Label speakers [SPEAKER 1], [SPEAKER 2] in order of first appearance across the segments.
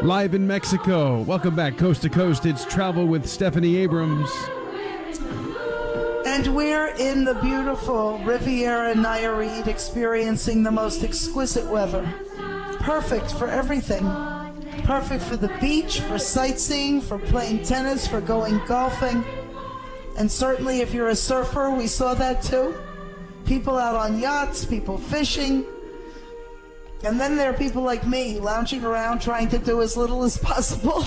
[SPEAKER 1] Live in Mexico. Welcome back, Coast to Coast. It's Travel with Stephanie Abrams.
[SPEAKER 2] And we're in the beautiful Riviera Nayarit, experiencing the most exquisite weather. Perfect for everything. Perfect for the beach, for sightseeing, for playing tennis, for going golfing. And certainly if you're a surfer, we saw that too. People out on yachts, people fishing. And then there are people like me lounging around trying to do as little as possible.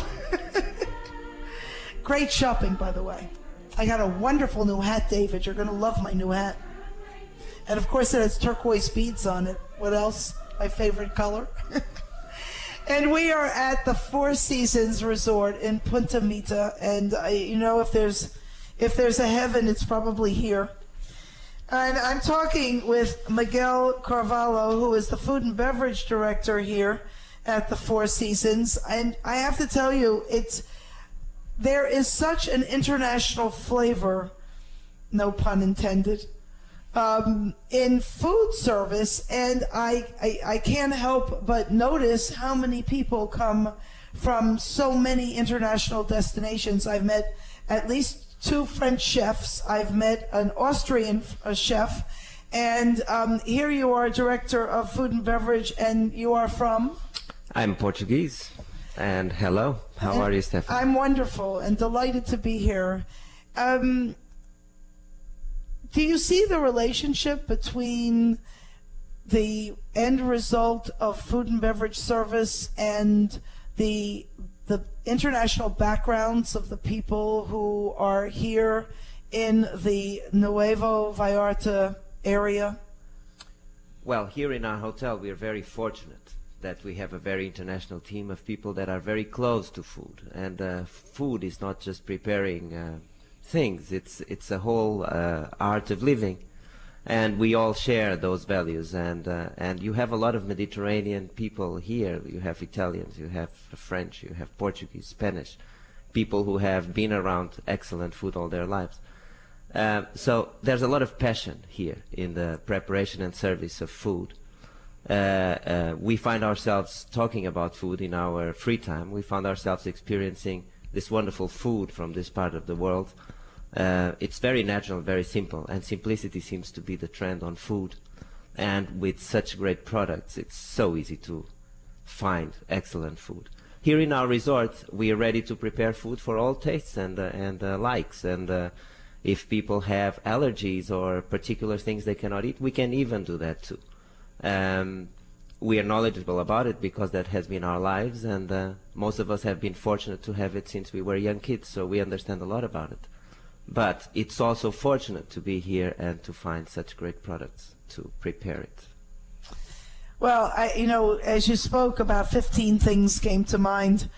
[SPEAKER 2] Great shopping, by the way. I got a wonderful new hat, David. You're going to love my new hat. And of course it has turquoise beads on it. What else? My favorite color. And we are at the Four Seasons Resort in Punta Mita. And if there's a heaven, it's probably here. And I'm talking with Miguel Carvalho, who is the food and beverage director here at the Four Seasons. And I have to tell you, there is such an international flavor, no pun intended, in food service. And I can't help but notice how many people come from so many international destinations. I've met at least 2 French chefs. I've met an Austrian chef. And here you are, Director of Food and Beverage, and you are from?
[SPEAKER 3] I'm Portuguese. And hello. How are you, Stephanie?
[SPEAKER 2] I'm wonderful and delighted to be here. Do you see the relationship between the end result of food and beverage service and the international backgrounds of the people who are here in the Nuevo Vallarta area?
[SPEAKER 3] Well, here in our hotel, we are very fortunate that we have a very international team of people that are very close to food. And food is not just preparing things, it's a whole art of living. And we all share those values, and you have a lot of Mediterranean people here. You have Italians, you have French, you have Portuguese, Spanish, people who have been around excellent food all their lives. So there's a lot of passion here in the preparation and service of food. We find ourselves talking about food in our free time. We found ourselves experiencing this wonderful food from this part of the world. It's very natural, very simple, and simplicity seems to be the trend on food. And with such great products, it's so easy to find excellent food. Here in our resort, we are ready to prepare food for all tastes and likes. And if people have allergies or particular things they cannot eat, we can even do that too. We are knowledgeable about it because that has been our lives, and most of us have been fortunate to have it since we were young kids, so we understand a lot about it. But it's also fortunate to be here and to find such great products to prepare it.
[SPEAKER 2] Well, as you spoke, about 15 things came to mind.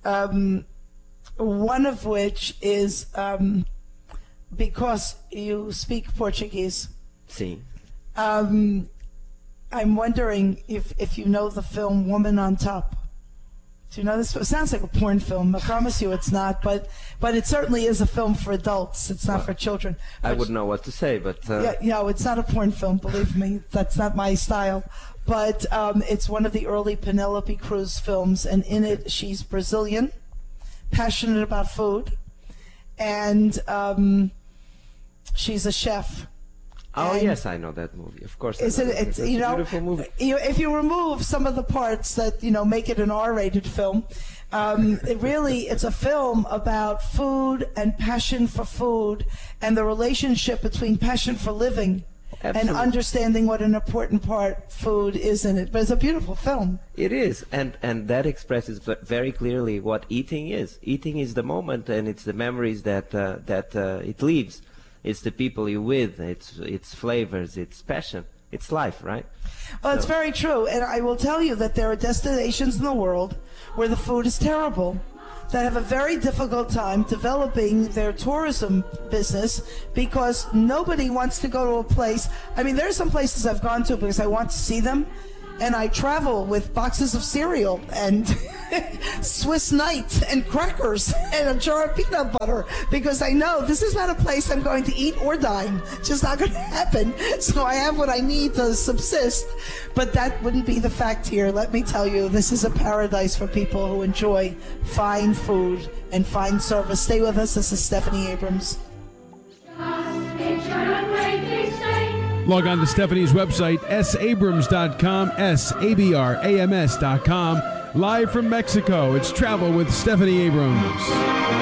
[SPEAKER 2] One of which is because you speak Portuguese.
[SPEAKER 3] Sim.
[SPEAKER 2] I'm wondering if you know the film Woman on Top. Do you know this? It sounds like a porn film. I promise you it's not, but it certainly is a film for adults. It's not for children.
[SPEAKER 3] I wouldn't know what to say, but...
[SPEAKER 2] Yeah, it's not a porn film, believe me. That's not my style. But it's one of the early Penelope Cruz films, and in it she's Brazilian, passionate about food, and she's a chef.
[SPEAKER 3] Oh, yes, I know that movie. Of course.
[SPEAKER 2] It's a
[SPEAKER 3] beautiful movie.
[SPEAKER 2] If you remove some of the parts that make it an R-rated film, it's a film about food and passion for food and the relationship between passion for living and understanding what an important part food is in it. But it's a beautiful film.
[SPEAKER 3] It is, and that expresses very clearly what eating is. Eating is the moment, and it's the memories that it leaves. It's the people you're with, it's flavors, it's passion, it's life, right?
[SPEAKER 2] Well, it's very true, and I will tell you that there are destinations in the world where the food is terrible, that have a very difficult time developing their tourism business because nobody wants to go to a place. I mean, there are some places I've gone to because I want to see them, And I travel with boxes of cereal and Swiss Nights and crackers and a jar of peanut butter, because I know this is not a place I'm going to eat or dine. It's just not going to happen. So I have what I need to subsist. But that wouldn't be the fact here. Let me tell you, this is a paradise for people who enjoy fine food and fine service. Stay with us. This is Stephanie Abrams.
[SPEAKER 1] Log on to Stephanie's website, sabrams.com, sabrams.com. Live from Mexico, it's Travel with Stephanie Abrams.